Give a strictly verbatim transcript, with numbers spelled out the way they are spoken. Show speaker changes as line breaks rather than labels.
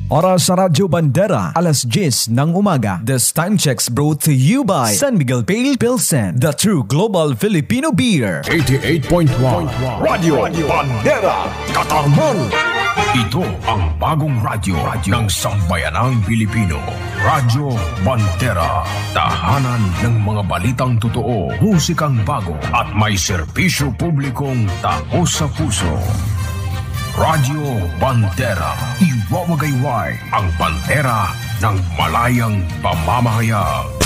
Oras sa Radyo Bandera, alas diyes ng umaga. This time checks brought to you by San Miguel Pale Pilsen, the true global Filipino beer.
eighty-eight point one Radio Bandera, Katarman. Ito ang bagong radyo ng sambayanang Pilipino. Radyo Bandera, tahanan ng mga balitang totoo, musikang bago at may serbisyo publikong taos sa puso. Radyo Bandera, iwawagayway ang bandera ng malayang pamamahayag.